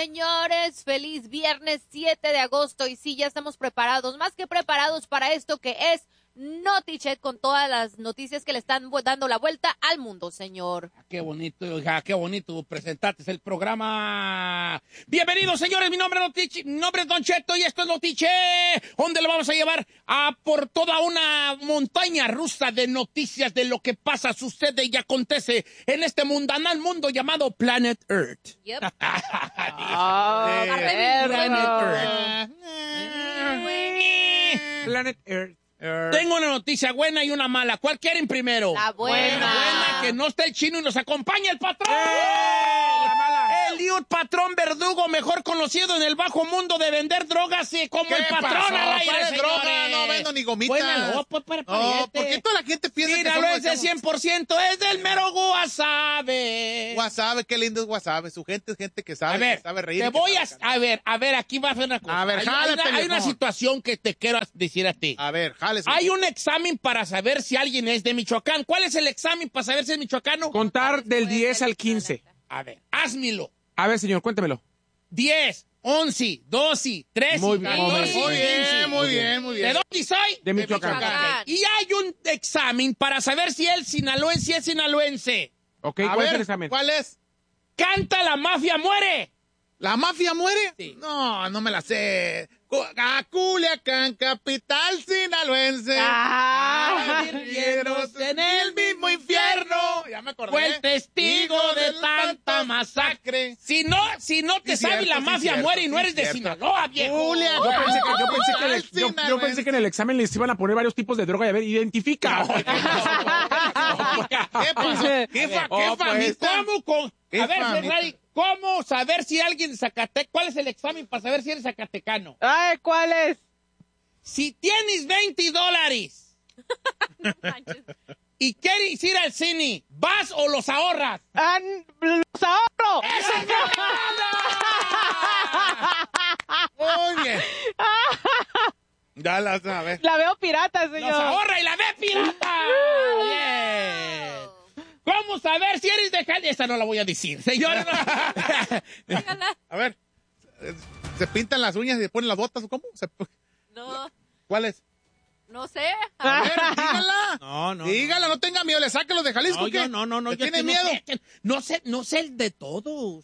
señores, feliz viernes 7 de agosto y sí, ya estamos preparados, más que preparados para esto que es Notichet con todas las noticias que le están dando la vuelta al mundo, señor. Qué bonito, hija, qué bonito presentarte el programa. Bienvenidos, señores, mi nombre es Don Cheto y esto es Notichet, donde le vamos a llevar a por toda una montaña rusa de noticias de lo que pasa, sucede y acontece en este mundanal mundo llamado Planet Earth. Yep. Planet Earth. Tengo una noticia buena y una mala. ¿Cuál quieren primero? La buena. La buena, que no está el chino y nos acompaña el patrón. La mala. Eliud Patrón Verdugo, mejor conocido en el bajo mundo de vender drogas como el patrón al aire, ¿Cuál es droga? señores? No vendo ni gomitas. Bueno, no, pues para No, porque toda la gente piensa que Míralo, somos es de 100%, es del mero wasabi. Wasabi, qué lindo es wasabi. Su gente es gente que sabe, A ver, que sabe reír. te que voy sabe cantar. a ver, aquí va a hacer una cosa. A ver, jálate, hay una viejón. situación que te quiero decir a ti. A ver, jales. Hay un examen para saber si alguien es de Michoacán. ¿Cuál es el examen para saber si es michoacano? Contar del 10 al 15. A ver, házmelo. A ver, señor, cuéntemelo. 10, 11, 12, 13, Muy bien, 14, Muy 15. bien, muy bien, muy ¿De bien. dónde soy? De Michoacán. Michoacán. Y hay un examen para saber si el sinaloense es sinaloense. Ok, A ¿cuál es ver, el examen? ¿cuál es? Canta La Mafia Muere. ¿La mafia muere? Sí. No, no me la sé. A Culiacán, capital sinaloense. Guerreros en el mismo infierno. Ya me acordé. Fue el testigo de tanta masacre. Si no te Sí, sabes cierto, La sí, Mafia cierto, Muere y no sí, eres de cierto. Sinaloa, viejo. Julia, Yo pensé que en el examen les iban a poner varios tipos de droga y a ver, identifica. ¿Qué pasó? ¿Qué famita? A ver, Ferrari, ¿cómo saber si alguien de Zacatecas? ¿Cuál es el examen para saber si eres zacatecano? Ay, ¿cuál es? Si tienes $20 No manches. y quieres ir al cine, ¿vas o los ahorras? ¡Los ahorro! Muy bien. Ya las a ver. La veo pirata, ¡Los señor. ahorra y la ve pirata! Bien. ¿Cómo saber si eres de Jalisco? Esta no la voy a decir, señora. A ver. ¿Se pintan las uñas y se ponen las botas o cómo? No, ¿Cuál es? no sé. A ver, dígala. No. Dígala, no tenga miedo. ¿Le saca los de Jalisco No, o qué? no. ¿Le yo tiene que miedo? No sé el de todos.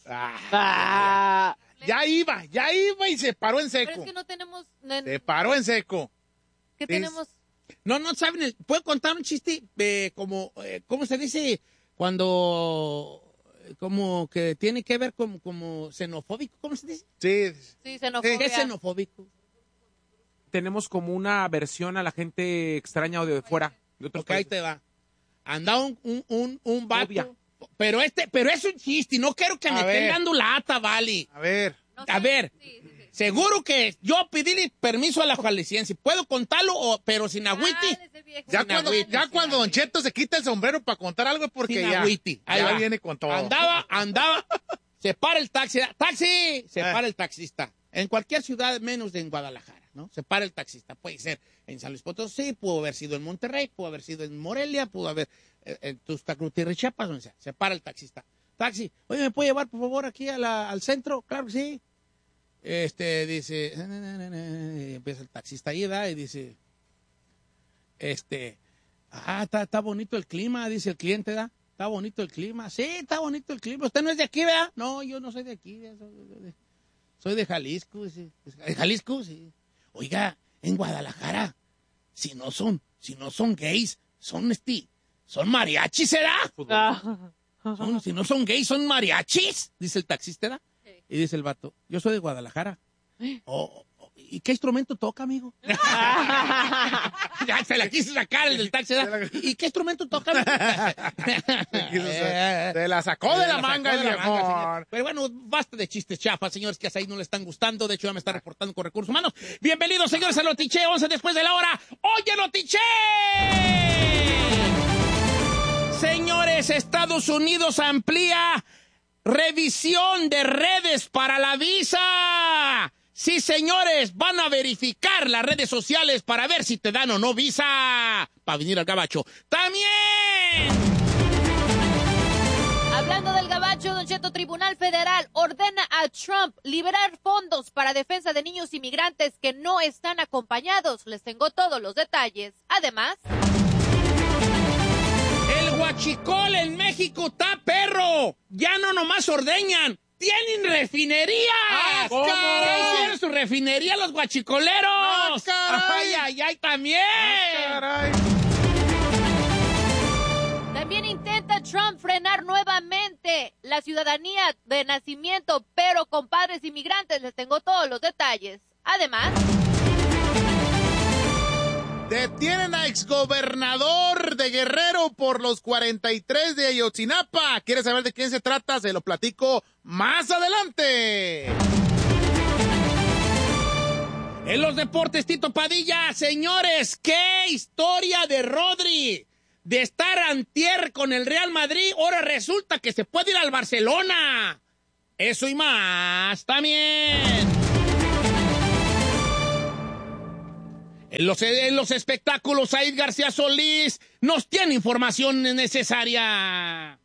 Ya iba y se paró en Pero seco. es que no tenemos... Se paró en seco. ¿Qué tenemos? No saben. ¿Puedo contar un chiste ¿cómo se dice? Cuando, como que tiene que ver como xenofóbico, ¿cómo se dice? Sí. Sí, xenofobia. ¿Qué es xenofóbico? Tenemos como una aversión a la gente extraña o de fuera. De otros Ok, ahí países. te va. Anda un vato. Obvia. Pero es un chiste, no quiero que me A ver. estén dando lata, vale. A ver. No A sé. ver. Sí. Seguro que yo pedí permiso a la jalisciense. ¿Puedo contarlo pero sin agüiti? Ese viejo. Ya Sin cuando, agüite, ya sin cuando Don agüite. Cheto se quita el sombrero para contar algo es porque Sin ya, agüite. Ahí ya va. viene con todo. Andaba, se para el taxi. ¡Taxi! Se para el taxista. En cualquier ciudad, menos en Guadalajara, ¿no? Se para el taxista. Puede ser en San Luis Potosí, pudo haber sido en Monterrey, pudo haber sido en Morelia, pudo haber en Tuxtla Gutiérrez, Chiapas, donde sea. Se para el taxista. Taxi, oye, ¿me puede llevar, por favor, aquí al centro? Claro que sí. Dice, y empieza el taxista ahí, ¿da? Y dice, está bonito el clima, dice el cliente, ¿da? Está bonito el clima. Sí, está bonito el clima. ¿Usted no es de aquí, ¿verdad? No, yo no soy de aquí, soy de Jalisco. Dice. ¿De Jalisco? Sí. Oiga, en Guadalajara, si no son gays, son mariachis, ¿será? Si no son gays, son mariachis, dice el taxista, ¿verdad? Y dice el vato, yo soy de Guadalajara. ¿Y qué instrumento toca, amigo? Ya se la quiso sacar el del taxi. ¿Verdad? ¿Y qué instrumento toca, amigo? Se la sacó de la manga el viejón. señor. Pero bueno, basta de chistes chafas, señores, que hasta ahí no le están gustando. De hecho, ya me está reportando con Recursos Humanos. Bienvenidos, señores, a Notiche, 11 después de la hora. ¡Oye, Notiche! Señores, Estados Unidos amplía revisión de redes para la visa. Sí, señores, van a verificar las redes sociales para ver si te dan o no visa para venir al gabacho. ¡También! Hablando del gabacho, Don Cheto, Tribunal Federal ordena a Trump liberar fondos para defensa de niños inmigrantes que no están acompañados. Les tengo todos los detalles. Además, el huachicol en México está perro. Ya no nomás ordeñan. ¡Tienen refinerías! ¿Cómo? ¿Qué hicieron su refinería los guachicoleros? ¡Caray! ¡Ay, ay, ay, también! Caray. también intenta Trump frenar nuevamente la ciudadanía de nacimiento, pero con padres inmigrantes. Les tengo todos los detalles. Además, detienen a exgobernador de Guerrero por los 43 de Ayotzinapa. ¿Quieres saber de quién se trata? Se lo platico más adelante. En los deportes, Tito Padilla, señores, qué historia de Rodri. De estar antier con el Real Madrid, ahora resulta que se puede ir al Barcelona. Eso y más también. En los espectáculos, Said García Solís nos tiene información necesaria.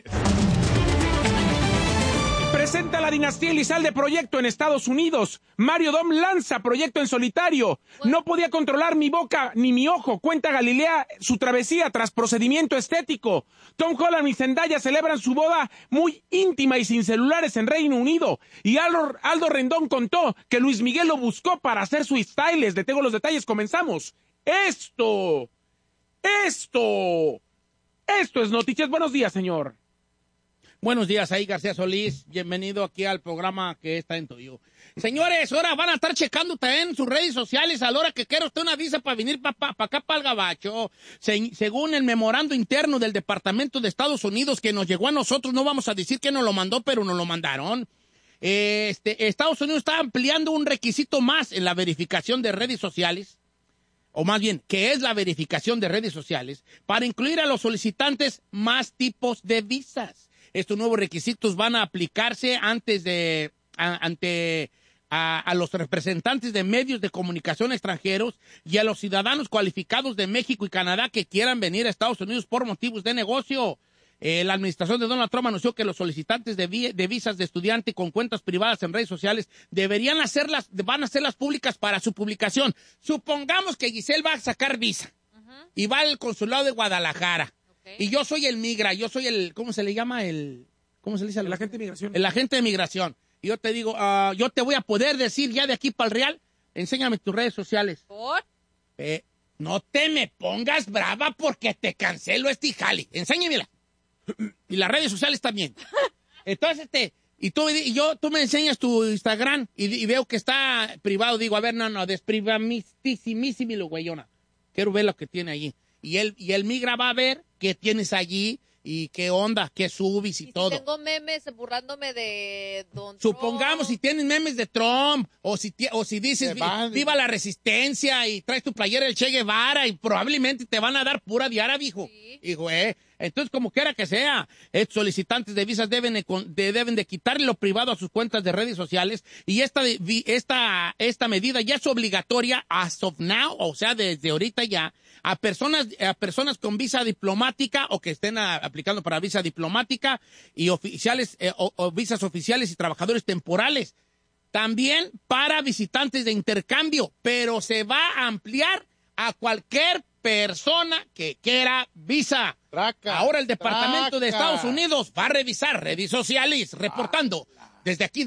Presenta la dinastía Elizalde proyecto en Estados Unidos. Mario Dom lanza proyecto en solitario. No podía controlar mi boca ni mi ojo. Cuenta Galilea su travesía tras procedimiento estético. Tom Holland y Zendaya celebran su boda muy íntima y sin celulares en Reino Unido. Y Aldo Rendón contó que Luis Miguel lo buscó para hacer su stylist. Le tengo los detalles. Comenzamos. Esto es Noticias. Buenos días, señor. Buenos días, ahí García Solís. Bienvenido aquí al programa que está en tuyo. Señores, ahora van a estar checando también sus redes sociales a la hora que quiera usted una visa para venir para acá, para el Gabacho. Según el memorando interno del Departamento de Estados Unidos que nos llegó a nosotros, no vamos a decir que nos lo mandó, pero nos lo mandaron. Estados Unidos está ampliando un requisito más en la verificación de redes sociales, o más bien, que es la verificación de redes sociales, para incluir a los solicitantes más tipos de visas. Estos nuevos requisitos van a aplicarse ante los representantes de medios de comunicación extranjeros y a los ciudadanos cualificados de México y Canadá que quieran venir a Estados Unidos por motivos de negocio. La administración de Donald Trump anunció que los solicitantes de visas de estudiante con cuentas privadas en redes sociales van a hacerlas públicas para su publicación. Supongamos que Giselle va a sacar visa y va al consulado de Guadalajara. Y yo soy el migra, yo soy el, ¿cómo se le llama? ¿Cómo se le dice? El agente de migración. El agente de migración. Y yo te digo, yo te voy a poder decir ya de aquí para el Real, enséñame tus redes sociales. ¿por? No te me pongas brava porque te cancelo este jale. Enséñamela. Y las redes sociales también. Entonces, tú me enseñas tu Instagram y veo que está privado. Digo, a ver, no, desprivamísimo, güeyona. Quiero ver lo que tiene allí. Y el migra va a ver qué tienes allí y qué onda, qué subes y todo. Si tengo memes burlándome de Don Supongamos Trump. si tienes memes de Trump o si dices viva la resistencia y traes tu playera del Che Guevara y probablemente te van a dar pura diara, viejo. Sí. Hijo, entonces, como quiera que sea, estos solicitantes de visas deben de quitarle lo privado a sus cuentas de redes sociales y esta medida ya es obligatoria as of now, o sea, desde ahorita ya, a personas con visa diplomática o que estén aplicando para visa diplomática y oficiales o visas oficiales y trabajadores temporales. También para visitantes de intercambio, pero se va a ampliar a cualquier persona que quiera visa. Ahora el Departamento de Estados Unidos va a revisar redes sociales, reportando desde aquí,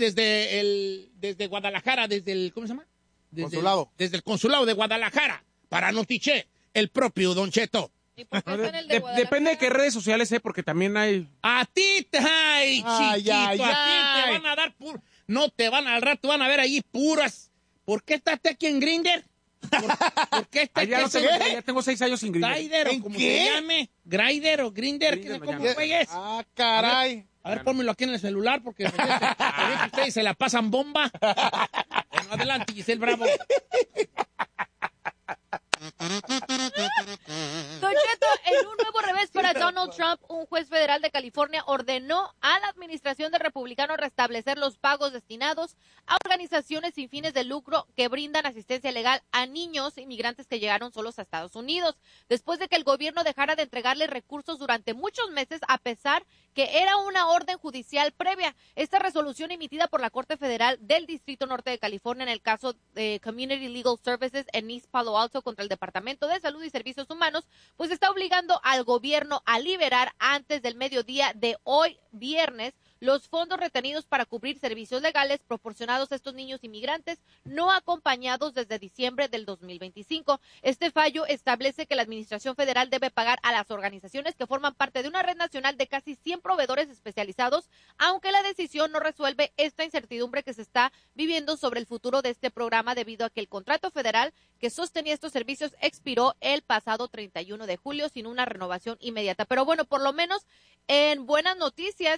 desde Guadalajara, ¿cómo se llama? Consulado. Desde el consulado de Guadalajara, para Notiche, el propio Don Cheto. ¿Y por qué está en el de Guadalajara? Depende de qué redes sociales, porque también hay... A ti, chiquito, a ti te van a dar no te van al rato, van a ver ahí puras. ¿Por qué estás aquí en Grindr? ¿Por qué estás aquí ya tengo 6 años sin Grindr. Grindr o como se llame? Grinder o Grindr, ¿cómo juegues? Caray. A ver, pónmelo aquí en el celular porque ustedes se la pasan bomba. Bueno, adelante, Giselle Bravo. Don Cheto, en un nuevo revés para Donald Trump, un juez federal de California ordenó a la administración del republicano restablecer los pagos destinados a organizaciones sin fines de lucro que brindan asistencia legal a niños inmigrantes que llegaron solos a Estados Unidos, después de que el gobierno dejara de entregarle recursos durante muchos meses a pesar que era una orden judicial previa. Esta resolución emitida por la Corte Federal del Distrito Norte de California en el caso de Community Legal Services en East Palo Alto contra el Departamento de Salud y Servicios Humanos, pues está obligando al gobierno a liberar antes del mediodía de hoy, viernes, los fondos retenidos para cubrir servicios legales proporcionados a estos niños inmigrantes no acompañados desde diciembre del 2025. Este fallo establece que la Administración Federal debe pagar a las organizaciones que forman parte de una red nacional de casi 100 proveedores especializados, aunque la decisión no resuelve esta incertidumbre que se está viviendo sobre el futuro de este programa debido a que el contrato federal que sostenía estos servicios expiró el pasado 31 de julio sin una renovación inmediata. Pero bueno, por lo menos en buenas noticias,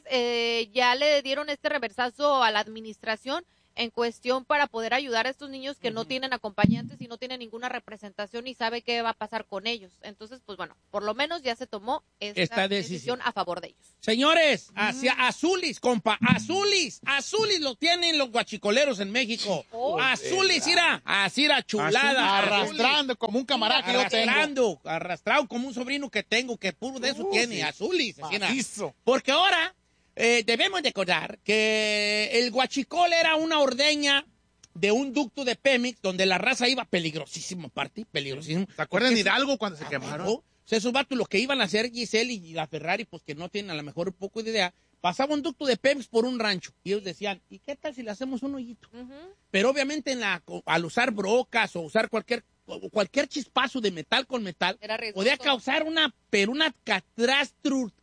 ya le dieron este reversazo a la administración en cuestión para poder ayudar a estos niños que no tienen acompañantes y no tienen ninguna representación y sabe qué va a pasar con ellos. Entonces, pues bueno, por lo menos ya se tomó esta decisión a favor de ellos. Señores, hacia Azulis, compa, Azulis lo tienen los guachicoleros en México. Azulis, mira, así era chulada. Arrastrando como un camarada que yo tengo. Arrastrado como un sobrino que tengo, que puro de eso tiene, sí. Azulis. Macizo. Porque ahora debemos de acordar que el guachicol era una ordeña de un ducto de Pemex donde la raza iba peligrosísimo, peligrosísimo. ¿Se acuerdan de Hidalgo cuando se quemaron? O sea, esos vatos, los que iban a hacer Giselle y la Ferrari, pues que no tienen a lo mejor un poco de idea, pasaba un ducto de Pemex por un rancho y ellos decían, ¿y qué tal si le hacemos un hoyito? Pero obviamente al usar brocas o usar cualquier chispazo de metal con metal, podía causar una catástrofe.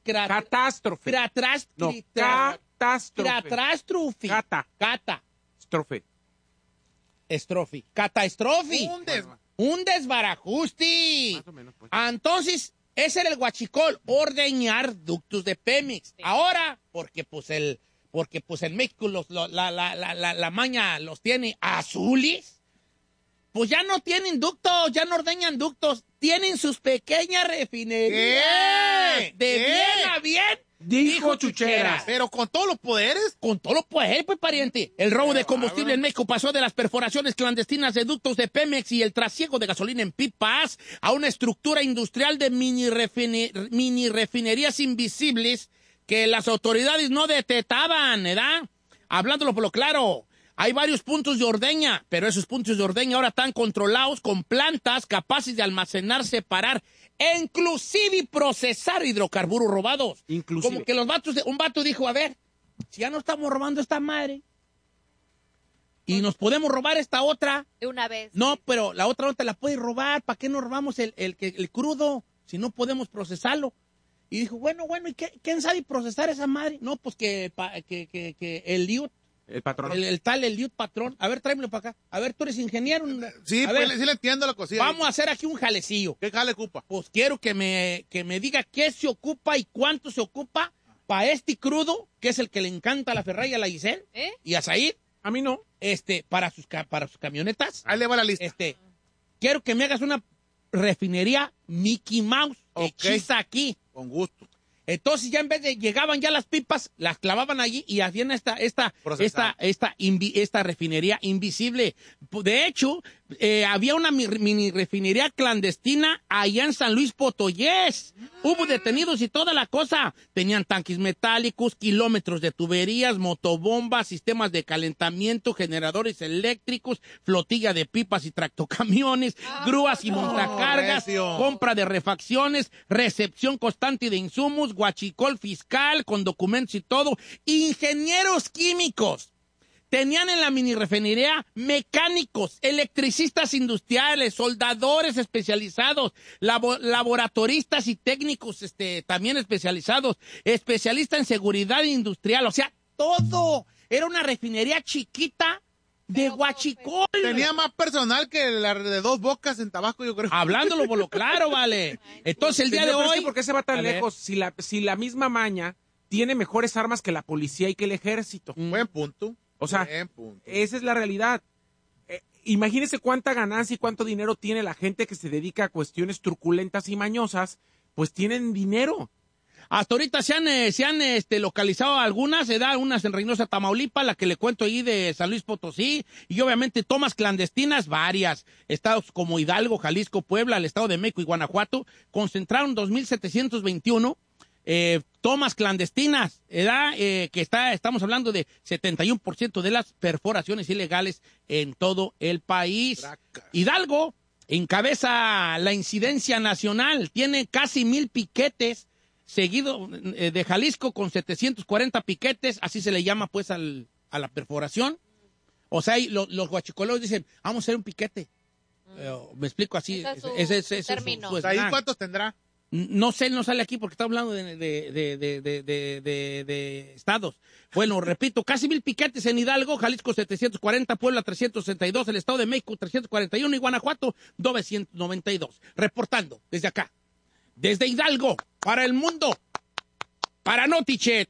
Un desbarajuste. Más o menos, pues. Entonces, ese era el guachicol, ordeñar ductos de Pemex. Sí. Ahora, porque en México la maña los tiene Azulis, pues ya no tienen ductos, ya no ordeñan ductos, tienen sus pequeñas refinerías. Bien a bien. Dijo Chucheras. Pero con todos los poderes. Con todos los poderes, pues, pariente. El robo de combustible en México pasó de las perforaciones clandestinas de ductos de Pemex y el trasiego de gasolina en pipas a una estructura industrial de mini refinerías invisibles que las autoridades no detectaban, ¿verdad? Hablándolo por lo claro. Hay varios puntos de ordeña, pero esos puntos de ordeña ahora están controlados con plantas capaces de almacenar, separar e inclusive procesar hidrocarburos robados. Inclusive. Como que un vato dijo, a ver, si ya no estamos robando esta madre y nos podemos robar esta otra. De una vez. No, pero la otra no te la puedes robar. ¿Para qué nos robamos el crudo si no podemos procesarlo? Y dijo, bueno, ¿y quién sabe procesar esa madre? No, pues que el Liut. El patrón. El Liut patrón. A ver, tráemelo para acá. A ver, tú eres ingeniero. Sí, a ver, sí le entiendo la cosilla. Vamos a hacer aquí un jalecillo. ¿Qué jale ocupa? Pues quiero que me diga qué se ocupa y cuánto se ocupa para este crudo, que es el que le encanta a la Ferrari y a la Giselle. Y a Said. A mí no. Para sus camionetas. Ahí le va la lista. Quiero que me hagas una refinería Mickey Mouse hechiza aquí. Con gusto. Entonces ya en vez de llegaban ya las pipas, las clavaban allí y hacían esta refinería invisible. De hecho, había una mini refinería clandestina allá en San Luis Potoyés. Hubo detenidos y toda la cosa. Tenían tanques metálicos, kilómetros de tuberías, motobombas, sistemas de calentamiento, generadores eléctricos, flotilla de pipas y tractocamiones, grúas y montacargas, compra de refacciones, recepción constante de insumos, guachicol fiscal con documentos y todo. Ingenieros químicos. Tenían en la mini refinería mecánicos, electricistas industriales, soldadores especializados, laboratoristas y técnicos también especializados, especialistas en seguridad industrial, o sea, todo. Era una refinería chiquita de guachicol. Tenía más personal que la de Dos Bocas en Tabasco, yo creo. Hablándolo por lo claro, vale. Entonces el día de hoy... ¿Por qué se va tan lejos si la misma maña tiene mejores armas que la policía y que el ejército? Buen punto. O sea, esa es la realidad. Imagínese cuánta ganancia y cuánto dinero tiene la gente que se dedica a cuestiones truculentas y mañosas pues tienen dinero. Hasta ahorita se han localizado algunas, se da unas en Reynosa, Tamaulipas, la que le cuento ahí de San Luis Potosí, y obviamente tomas clandestinas varias. Estados como Hidalgo, Jalisco, Puebla, el Estado de México y Guanajuato concentraron 2,721 tomas clandestinas, estamos hablando de 71% de las perforaciones ilegales en todo el país. Hidalgo encabeza la incidencia nacional, tiene casi 1,000 piquetes, seguido de Jalisco con 740 piquetes, así se le llama pues a la perforación. O sea, los guachicoleros dicen, vamos a hacer un piquete. Me explico así. Ese es su término. ¿Ahí cuántos tendrá? No sé, no sale aquí porque está hablando de estados. Bueno, repito, casi 1,000 piquetes en Hidalgo, Jalisco 740, Puebla 362, el Estado de México 341 y Guanajuato 992. Reportando desde acá, desde Hidalgo, para el mundo, para Notichet,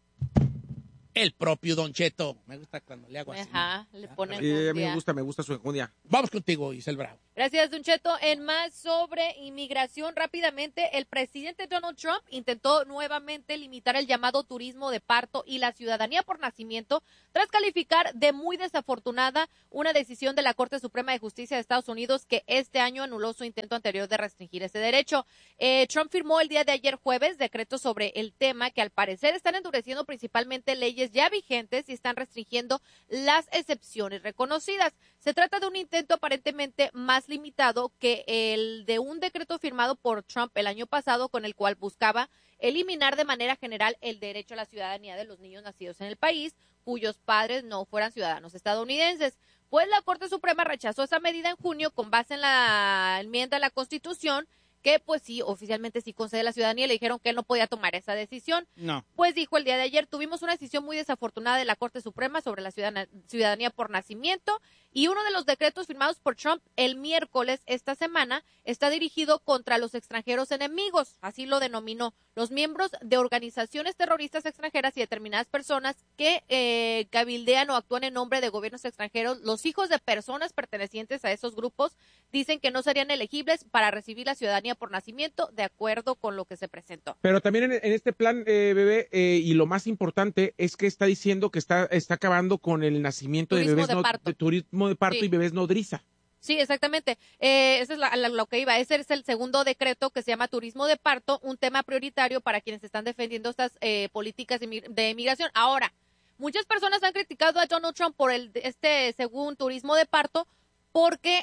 el propio Don Cheto. Me gusta cuando le hago así. Ajá, le ponen A mí me gusta su enjundia. Vamos contigo, Isel Bravo. Gracias, Don Cheto. En más sobre inmigración, rápidamente, el presidente Donald Trump intentó nuevamente limitar el llamado turismo de parto y la ciudadanía por nacimiento tras calificar de muy desafortunada una decisión de la Corte Suprema de Justicia de Estados Unidos que este año anuló su intento anterior de restringir ese derecho. Trump firmó el día de ayer jueves decretos sobre el tema que al parecer están endureciendo principalmente leyes ya vigentes y están restringiendo las excepciones reconocidas. Se trata de un intento aparentemente más limitado que el de un decreto firmado por Trump el año pasado con el cual buscaba eliminar de manera general el derecho a la ciudadanía de los niños nacidos en el país cuyos padres no fueran ciudadanos estadounidenses. Pues la Corte Suprema rechazó esa medida en junio con base en la enmienda a la Constitución que pues sí, oficialmente sí concede la ciudadanía y le dijeron que él no podía tomar esa decisión. No. Pues dijo el día de ayer, tuvimos una decisión muy desafortunada de la Corte Suprema sobre la ciudadanía por nacimiento y uno de los decretos firmados por Trump el miércoles esta semana está dirigido contra los extranjeros enemigos, así lo denominó, los miembros de organizaciones terroristas extranjeras y determinadas personas que cabildean o actúan en nombre de gobiernos extranjeros. Los hijos de personas pertenecientes a esos grupos dicen que no serían elegibles para recibir la ciudadanía por nacimiento de acuerdo con lo que se presentó. Pero también en este plan, bebé, y lo más importante es que está diciendo que está acabando con el nacimiento Turismo de bebés de turismo de parto Sí. y bebés nodriza. Sí, exactamente. Ese es lo que iba. Ese es el segundo decreto que se llama turismo de parto, un tema prioritario para quienes están defendiendo estas políticas de inmigración. Ahora, muchas personas han criticado a Donald Trump por según turismo de parto, porque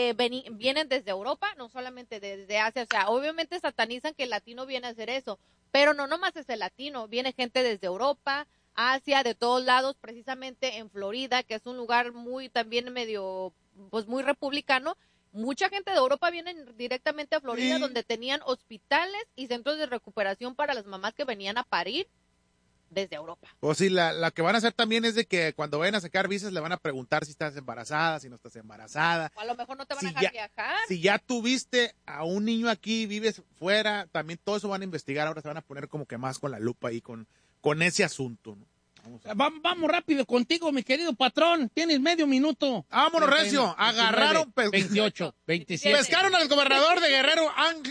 vienen desde Europa, no solamente desde Asia. O sea, obviamente satanizan que el latino viene a hacer eso, pero no nomás es el latino, viene gente desde Europa, Asia, de todos lados, precisamente en Florida, que es un lugar muy también medio, pues muy republicano. Mucha gente de Europa viene directamente a Florida, Sí. donde tenían hospitales y centros de recuperación para las mamás que venían a parir desde Europa. O sí, la que van a hacer también es de que cuando vayan a sacar visas le van a preguntar si estás embarazada, si no estás embarazada. O a lo mejor no te van Si a dejar viajar. Si ya tuviste a un niño aquí, vives fuera, también todo eso van a investigar. Ahora se van a poner como que más con la lupa ahí con ese asunto, ¿no? Vamos rápido contigo, mi querido patrón. Tienes medio minuto. Vámonos, Recio. Agarraron 28, 27. Pescaron al gobernador de Guerrero,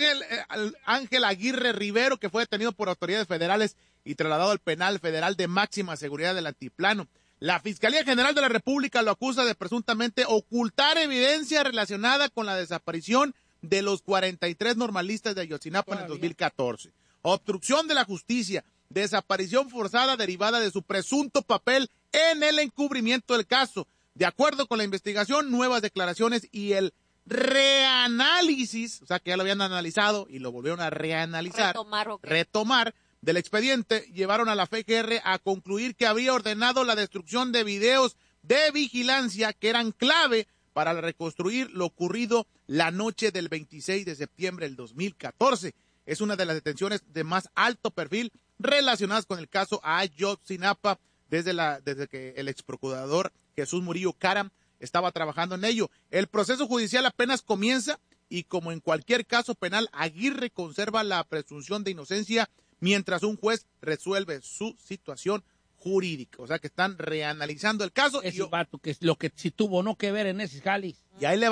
Ángel Aguirre Rivero, que fue detenido por autoridades federales y trasladado al penal federal de máxima seguridad del Altiplano. La Fiscalía General de la República lo acusa de presuntamente ocultar evidencia relacionada con la desaparición de los 43 normalistas de Ayotzinapa en el 2014. Obstrucción de la justicia, desaparición forzada derivada de su presunto papel en el encubrimiento del caso. De acuerdo con la investigación, nuevas declaraciones y el reanálisis, o sea que ya lo habían analizado y lo volvieron a reanalizar, retomar del expediente, llevaron a la FGR a concluir que había ordenado la destrucción de videos de vigilancia que eran clave para reconstruir lo ocurrido la noche del 26 de septiembre del 2014. Es una de las detenciones de más alto perfil relacionadas con el caso Ayotzinapa desde que el exprocurador Jesús Murillo Caram estaba trabajando en ello. El proceso judicial apenas comienza y como en cualquier caso penal, Aguirre conserva la presunción de inocencia mientras un juez resuelve su situación jurídica. O sea que están reanalizando el caso. Ese vato, que es lo que si tuvo no que ver en ese jalis. Y ahí le va.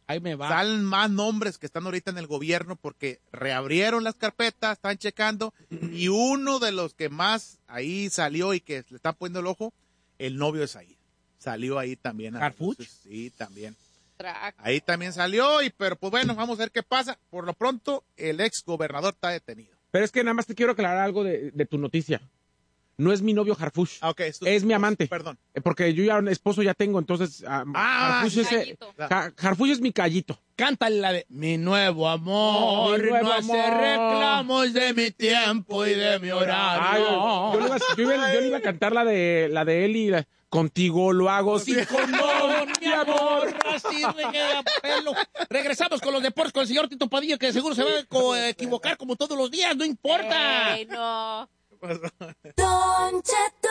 Ahí me va. Salen más nombres que están ahorita en el gobierno porque reabrieron las carpetas, están checando, y uno de los que más ahí salió y que le está poniendo el ojo, el novio de Said. Salió ahí también. ¿Harfuch? Sí, también. Track. Ahí también salió, pero pues bueno, vamos a ver qué pasa. Por lo pronto, el ex gobernador está detenido. Pero es que nada más te quiero aclarar algo de tu noticia. No es mi novio Harfuch. Okay, es mi amante. Perdón. Porque yo ya un esposo ya tengo, entonces Harfuch es mi callito. Cántale la de Mi nuevo amor, Mi nuevo no hace amor. reclamos de mi tiempo y de mi horario. Yo le iba a cantar la de él y Contigo lo hago sin condón, mi amor. Así reguea pelo. Regresamos con los deportes con el señor Tito Padilla, que seguro se va a equivocar como todos los días, no importa. Ey, no. Don Cheto.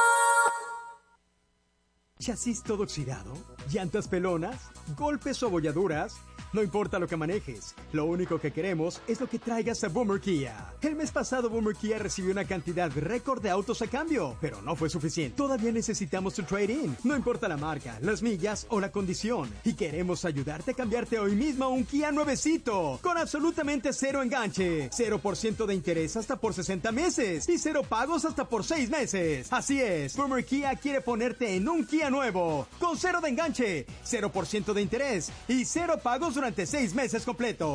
¿Chasis todo oxidado? ¿Llantas pelonas? ¿Golpes o abolladuras? No importa lo que manejes, lo único que queremos es lo que traigas a Boomer Kia. El mes pasado Boomer Kia recibió una cantidad récord de autos a cambio, pero no fue suficiente. Todavía necesitamos tu trade-in. No importa la marca, las millas o la condición. Y queremos ayudarte a cambiarte hoy mismo a un Kia nuevecito, con absolutamente cero enganche, 0% de interés hasta por 60 meses y 0 pagos hasta por 6 meses. Así es, Boomer Kia quiere ponerte en un Kia nuevo, con 0 de enganche, 0% de interés y 0 pagos durante 6 meses completos.